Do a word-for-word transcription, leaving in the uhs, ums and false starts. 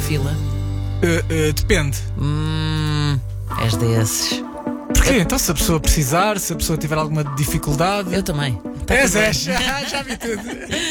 fila? Uh, uh, depende. Hum, és desses. Porquê? Então, se a pessoa precisar, se a pessoa tiver alguma dificuldade. Eu também. Tá És, tudo bem. és. Já vi tudo.